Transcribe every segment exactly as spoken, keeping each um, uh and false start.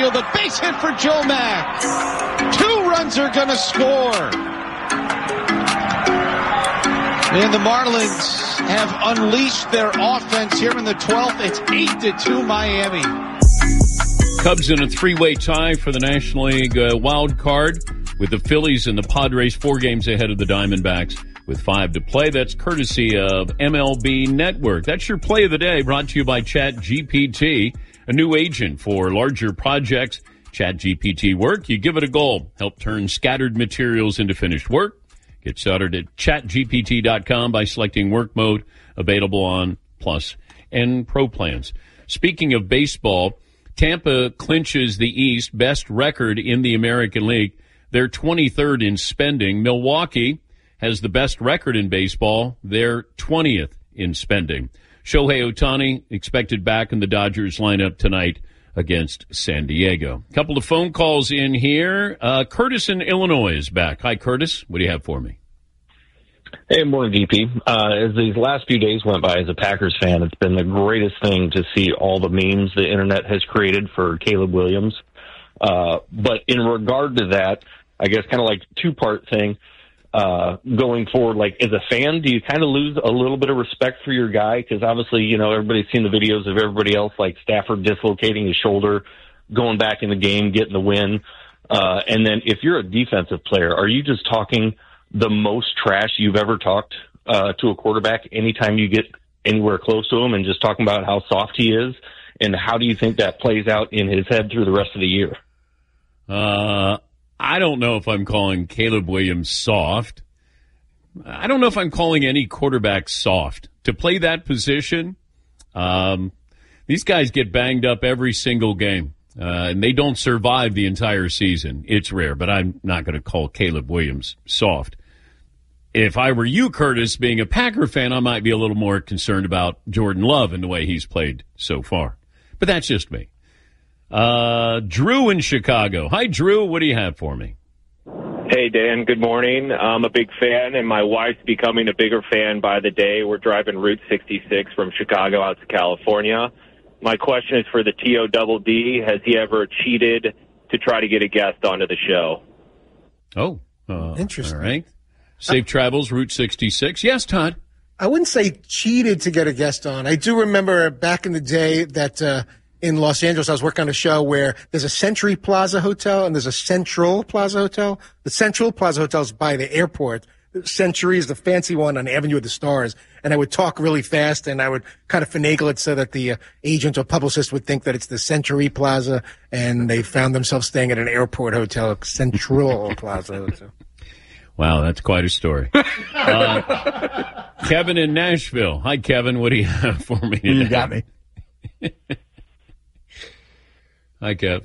field. A base hit for Joe Mack. Two runs are going to score. And the Marlins have unleashed their offense here in the twelfth. It's eight to two Miami. Cubs in a three-way tie for the National League uh, wild card with the Phillies and the Padres four games ahead of the Diamondbacks with five to play. That's courtesy of M L B Network. That's your play of the day, brought to you by ChatGPT, a new agent for larger projects. ChatGPT work, you give it a goal. Help turn scattered materials into finished work. Get started at chat G P T dot com by selecting work mode, available on Plus and Pro plans. Speaking of baseball, Tampa clinches the East, best record in the American League. They're twenty-third in spending. Milwaukee has the best record in baseball. They're twentieth in spending. Shohei Ohtani expected back in the Dodgers lineup tonight against San Diego. A couple of phone calls in here. Uh, Curtis in Illinois is back. Hi, Curtis. What do you have for me? Hey, morning, D P. Uh, as these last few days went by as a Packers fan, it's been the greatest thing to see all the memes the internet has created for Caleb Williams. Uh, but in regard to that, I guess kind of like two-part thing. Uh, going forward, like as a fan, do you kind of lose a little bit of respect for your guy? Because obviously, you know, everybody's seen the videos of everybody else, like Stafford dislocating his shoulder, going back in the game, getting the win. Uh, and then if you're a defensive player, are you just talking the most trash you've ever talked uh, to a quarterback anytime you get anywhere close to him and just talking about how soft he is? And how do you think that plays out in his head through the rest of the year? Uh, I don't know if I'm calling Caleb Williams soft. I don't know if I'm calling any quarterback soft. To play that position, um, these guys get banged up every single game, uh, and they don't survive the entire season. It's rare, but I'm not going to call Caleb Williams soft. If I were you, Curtis, being a Packer fan, I might be a little more concerned about Jordan Love and the way he's played so far. But that's just me. Uh, Drew in Chicago. Hi, Drew. What do you have for me? Hey, Dan. Good morning. I'm a big fan, and my wife's becoming a bigger fan by the day. We're driving Route sixty-six from Chicago out to California. My question is for the T O double D. Has he ever cheated to try to get a guest onto the show? Oh, uh, interesting. All right. Safe travels, Route sixty-six. Yes, Todd. I wouldn't say cheated to get a guest on. I do remember back in the day that uh, in Los Angeles, I was working on a show where there's a Century Plaza Hotel and there's a Central Plaza Hotel. The Central Plaza Hotel is by the airport. Century is the fancy one on Avenue of the Stars. And I would talk really fast and I would kind of finagle it so that the uh, agent or publicist would think that it's the Century Plaza, and they found themselves staying at an airport hotel, Central Plaza Hotel. Wow, that's quite a story. Uh, Kevin in Nashville. Hi, Kevin. What do you have for me today? You got me. Hi, Kev.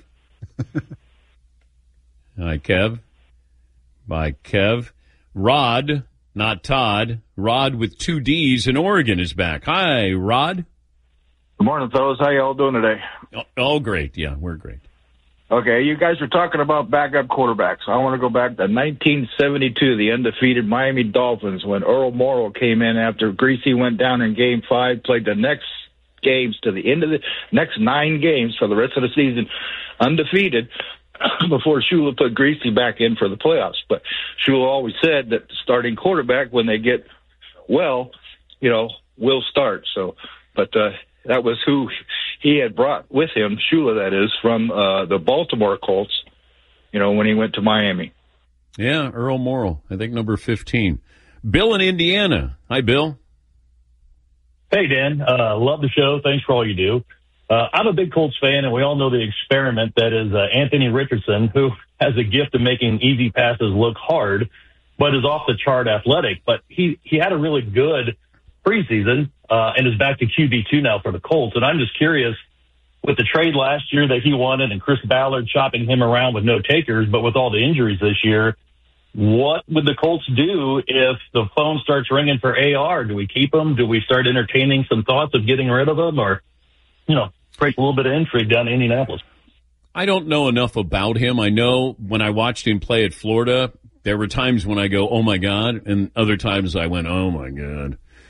Hi, Kev. Bye, Kev. Rod, not Todd. Rod with two D's in Oregon is back. Hi, Rod. Good morning, fellas. How y'all doing today? Oh, oh, great. Yeah, we're great. Okay, you guys are talking about backup quarterbacks. I want to go back to nineteen seventy-two, the undefeated Miami Dolphins, when Earl Morrall came in after Greasy went down in Game five, played the next games to the end of the next nine games for the rest of the season, undefeated, before Shula put Greasy back in for the playoffs. But Shula always said that the starting quarterback, when they get well, you know, will start. So, but uh, that was who he had brought with him, Shula, that is, from uh, the Baltimore Colts, you know, when he went to Miami. Yeah, Earl Morrall, I think number fifteen. Bill in Indiana. Hi, Bill. Hey, Dan. Uh, love the show. Thanks for all you do. Uh, I'm a big Colts fan, and we all know the experiment that is uh, Anthony Richardson, who has a gift of making easy passes look hard, but is off the chart athletic. But he, he had a really good preseason uh, and is back to Q B two now for the Colts. And I'm just curious, with the trade last year that he wanted and Chris Ballard chopping him around with no takers, but with all the injuries this year, what would the Colts do if the phone starts ringing for A R? Do we keep him? Do we start entertaining some thoughts of getting rid of him, or, you know, create a little bit of intrigue down in Indianapolis? I don't know enough about him. I know when I watched him play at Florida, there were times when I go, oh, my God, and other times I went, oh, my God.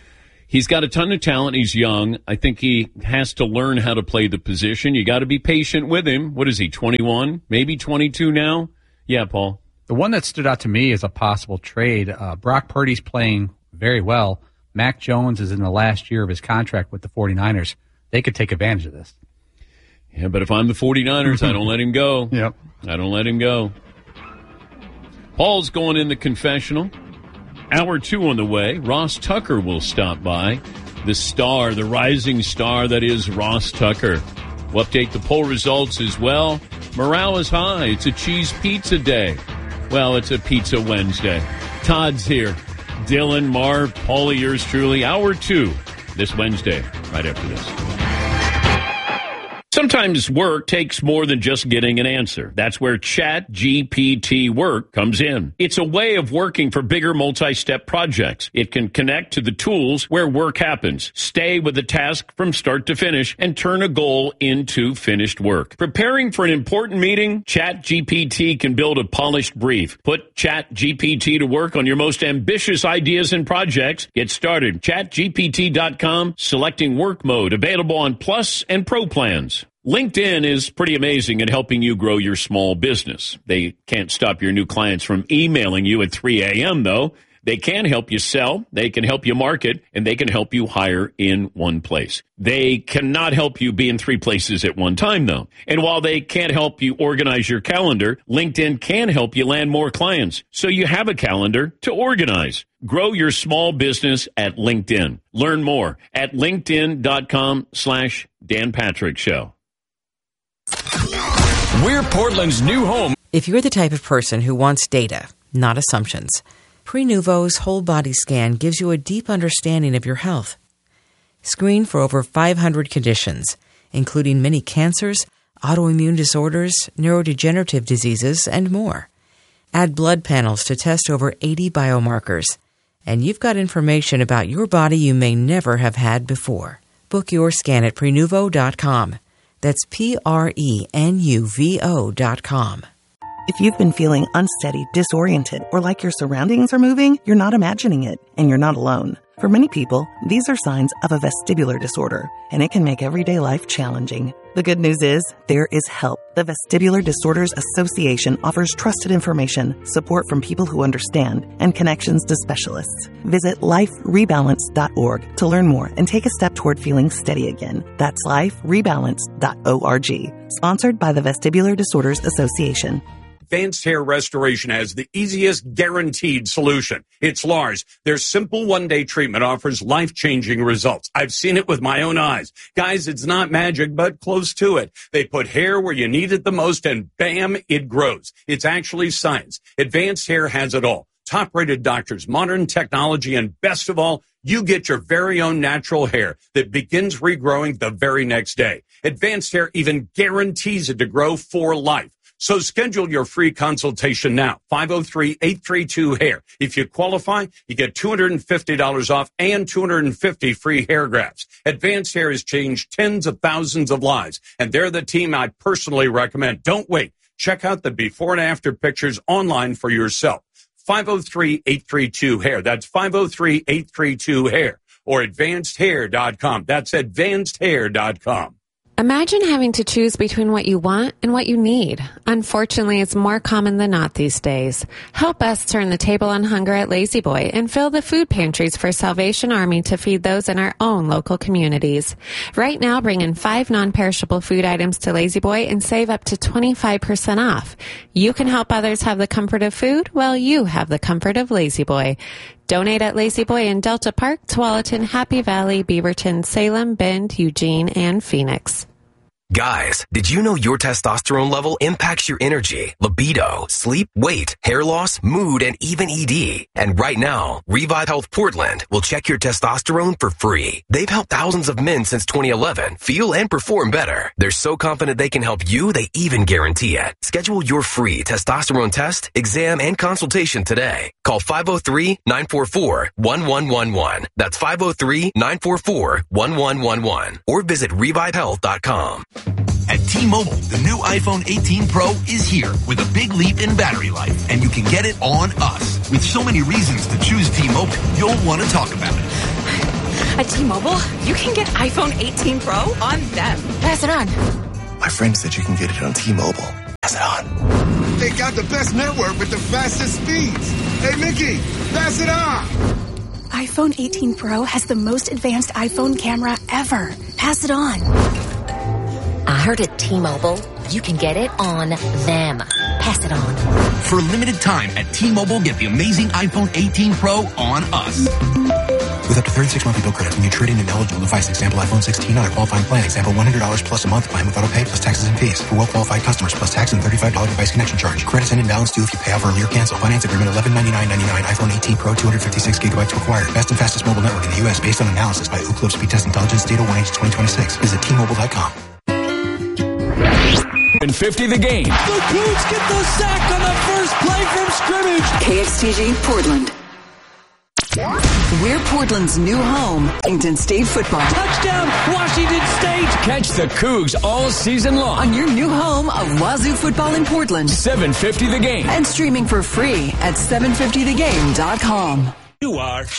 He's got a ton of talent. He's young. I think he has to learn how to play the position. You got to be patient with him. What is he, twenty-one? Maybe twenty-two now? Yeah, Paul. The one that stood out to me as a possible trade, uh, Brock Purdy's playing very well. Mac Jones is in the last year of his contract with the 49ers. They could take advantage of this. Yeah, but if I'm the 49ers, I don't let him go. Yep. I don't let him go. Paul's going in the confessional. Hour two on the way. Ross Tucker will stop by. The star, the rising star that is Ross Tucker. We'll update the poll results as well. Morale is high. It's a cheese pizza day. Well, it's a pizza Wednesday. Todd's here. Dylan, Marv, Paulie, yours truly. Hour two this Wednesday, right after this. Sometimes work takes more than just getting an answer. That's where Chat G P T Work comes in. It's a way of working for bigger multi-step projects. It can connect to the tools where work happens, stay with the task from start to finish, and turn a goal into finished work. Preparing for an important meeting? Chat G P T can build a polished brief. Put Chat G P T to work on your most ambitious ideas and projects. Get started. chat G P T dot com, selecting work mode, available on Plus and Pro plans. LinkedIn is pretty amazing at helping you grow your small business. They can't stop your new clients from emailing you at three a.m., though. They can help you sell, they can help you market, and they can help you hire in one place. They cannot help you be in three places at one time, though. And while they can't help you organize your calendar, LinkedIn can help you land more clients, so you have a calendar to organize. Grow your small business at LinkedIn. Learn more at linkedin.com slash Dan Patrick Show. We're Portland's new home. If you're the type of person who wants data, not assumptions, Prenuvo's whole body scan gives you a deep understanding of your health. Screen for over five hundred conditions, including many cancers, autoimmune disorders, neurodegenerative diseases, and more. Add blood panels to test over eighty biomarkers, and you've got information about your body you may never have had before. Book your scan at Prenuvo dot com. That's P R E N U V O dot com. If you've been feeling unsteady, disoriented, or like your surroundings are moving, you're not imagining it, and you're not alone. For many people, these are signs of a vestibular disorder, and it can make everyday life challenging. The good news is, there is help. The Vestibular Disorders Association offers trusted information, support from people who understand, and connections to specialists. Visit life rebalance dot org to learn more and take a step toward feeling steady again. That's life rebalance dot org. Sponsored by the Vestibular Disorders Association. Advanced Hair Restoration has the easiest guaranteed solution. It's Lars. Their simple one-day treatment offers life-changing results. I've seen it with my own eyes. Guys, it's not magic, but close to it. They put hair where you need it the most, and bam, it grows. It's actually science. Advanced Hair has it all. Top-rated doctors, modern technology, and best of all, you get your very own natural hair that begins regrowing the very next day. Advanced Hair even guarantees it to grow for life. So schedule your free consultation now, five oh three, eight three two, hair. If you qualify, you get two hundred fifty dollars off and two hundred fifty free hair grafts. Advanced Hair has changed tens of thousands of lives, and they're the team I personally recommend. Don't wait. Check out the before and after pictures online for yourself. five oh three, eight three two, hair. That's five oh three, eight three two, hair. Or advanced hair dot com. That's advanced hair dot com. Imagine having to choose between what you want and what you need. Unfortunately, it's more common than not these days. Help us turn the table on hunger at Lazy Boy and fill the food pantries for Salvation Army to feed those in our own local communities. Right now, bring in five non-perishable food items to Lazy Boy and save up to twenty-five percent off. You can help others have the comfort of food while you have the comfort of Lazy Boy. Donate at Lazy Boy in Delta Park, Tualatin, Happy Valley, Beaverton, Salem, Bend, Eugene, and Phoenix. Guys, did you know your testosterone level impacts your energy, libido, sleep, weight, hair loss, mood, and even E D? And right now, Revive Health Portland will check your testosterone for free. They've helped thousands of men since twenty eleven feel and perform better. They're so confident they can help you, they even guarantee it. Schedule your free testosterone test, exam, and consultation today. Call five oh three, nine four four, one one one one. That's five oh three, nine four four, one one one one. Or visit revive health dot com. At T-Mobile, the new iPhone eighteen Pro is here with a big leap in battery life, and you can get it on us. With so many reasons to choose T-Mobile, you'll want to talk about it. At T-Mobile, you can get iPhone eighteen Pro on them. Pass it on. My friend said you can get it on T-Mobile. Pass it on. They got the best network with the fastest speeds. Hey, Mickey, pass it on. iPhone eighteen Pro has the most advanced iPhone camera ever. Pass it on. I heard at T-Mobile, you can get it on them. Pass it on. For a limited time at T-Mobile, get the amazing iPhone eighteen Pro on us. With up to thirty-six monthly bill credits when you trade in an eligible device, example iPhone sixteen on a qualifying plan, example one hundred dollars plus a month plan with auto pay plus taxes and fees. For well-qualified customers plus tax and thirty-five dollars device connection charge. Credits end and balance due if you pay off early or cancel. Finance agreement eleven ninety-nine ninety-nine. iPhone eighteen Pro two hundred fifty-six gigabytes required. Best and fastest mobile network in the U S based on analysis by Ookla Speed Test Intelligence Data one H twenty twenty-six. Visit T Mobile dot com. And fifty the game. The Cougs get the sack on the first play from scrimmage. K X T G Portland. We're Portland's new home, Washington State football. Touchdown, Washington State. Catch the Cougs all season long on your new home of Wazoo football in Portland. seven fifty the game. And streaming for free at seven fifty the game dot com. You are.